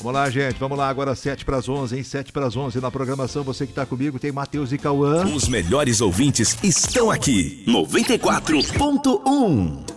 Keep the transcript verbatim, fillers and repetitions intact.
Vamos lá, gente, vamos lá, agora sete para as onze, hein? sete para as onze na programação, você que tá comigo, tem Matheus e Cauã. Os melhores ouvintes estão aqui, noventa e quatro ponto um.